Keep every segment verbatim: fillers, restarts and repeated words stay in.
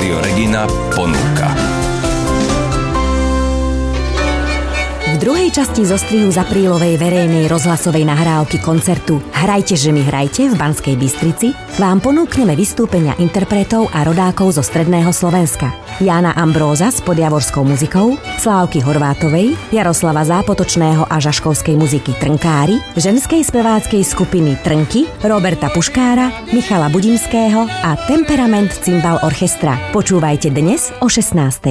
Rádio Regina ponúka. V druhej časti zostrihu z aprílovej verejnej rozhlasovej nahrávky koncertu Hrajte, že mi hrajte v Banskej Bystrici vám ponúkneme vystúpenia interpretov a rodákov zo stredného Slovenska. Jána Ambróza s podjavorskou muzikou, Slávky Horvátovej, Jaroslava Zápotočného a žaškovskej muziky Trnkári, ženskej speváckej skupiny Trnky, Roberta Puškára, Michala Budimského a Temperament Cimbal Orchestra. Počúvajte dnes o šestnástej.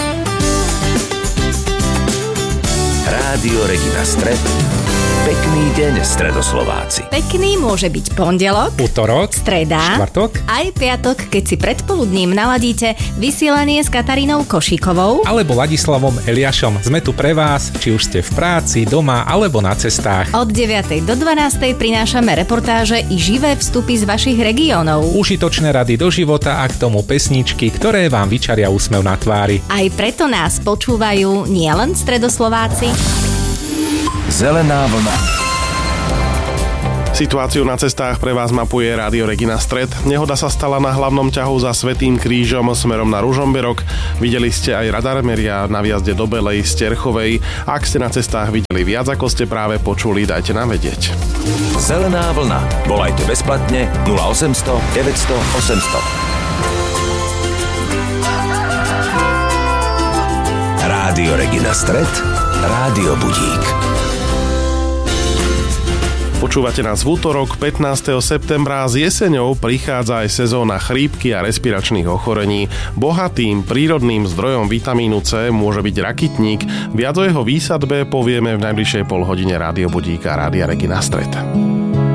Rádio Regina Stred. Pekný deň, Stredoslováci. Pekný môže byť pondelok, utorok, streda, štvrtok, aj piatok, keď si predpoludním naladíte vysielanie s Katarínou Košíkovou alebo Ladislavom Eliášom. Sme tu pre vás, či už ste v práci, doma alebo na cestách. Od deviatej do dvanástej prinášame reportáže i živé vstupy z vašich regiónov. Užitočné rady do života a k tomu pesničky, ktoré vám vyčaria úsmev na tvári. Aj preto nás počúvajú nielen Stredoslováci. Zelená vlna. Situáciu na cestách pre vás mapuje Rádio Regina Stred. Nehoda sa stala na hlavnom ťahu za Svätým krížom smerom na Ružomberok. Videli ste aj radarmeria na výjazde do Belej z Terchovej. Ak ste na cestách videli viac, ako ste práve počuli, dajte nám vedieť. Zelená vlna. Volajte bezplatne nula osemsto deväťsto osemsto. Rádio Regina Stred. Rádio Budík. Počúvate nás v útorok, pätnásteho septembra. S jeseňou prichádza aj sezóna chrípky a respiračných ochorení. Bohatým prírodným zdrojom vitamínu C môže byť rakitník. Viac o jeho výsadbe povieme v najbližšej polhodine Rádio Budíka a Rádia Regina Stred.